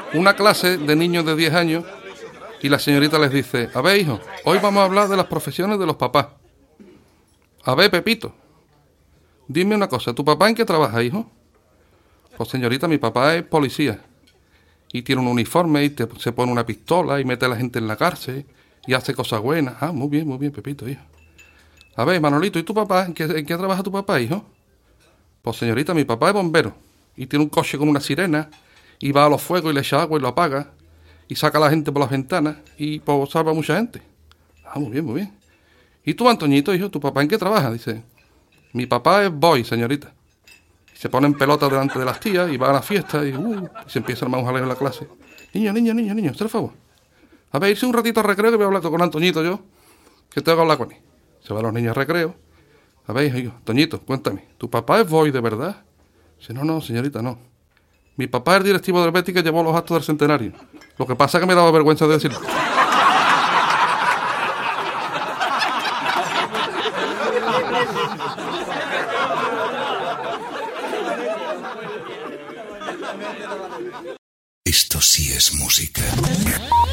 una clase de niños de 10 años y la señorita les dice: a ver, hijo, hoy vamos a hablar de las profesiones de los papás. A ver, Pepito, dime una cosa, ¿tu papá en qué trabaja, hijo? Pues señorita, mi papá es policía y tiene un uniforme y se pone una pistola y mete a la gente en la cárcel y hace cosas buenas. Ah, muy bien, Pepito, hijo. A ver, Manolito, ¿y tu papá? ¿En qué trabaja tu papá, hijo? Pues señorita, mi papá es bombero y tiene un coche con una sirena y va a los fuegos y le echa agua y lo apaga y saca a la gente por las ventanas y pues salva a mucha gente. Ah, muy bien. ¿Y tú, Antoñito, hijo, tu papá en qué trabaja? Dice: mi papá es boy, señorita. Y se pone en pelota delante de las tías y va a la fiesta y se empieza a armar un jaleo en la clase. Niño, hazte el favor. A ver, irse un ratito al recreo que voy a hablar con Antoñito yo, que tengo que hablar con él. Se van los niños al recreo. A ver, hijo, Toñito, cuéntame, ¿tu papá es boy de verdad? Dice: no, señorita, no. Mi papá es el directivo del Betis que llevó los actos del centenario. Lo que pasa es que me daba vergüenza de decirlo. Esto sí es música.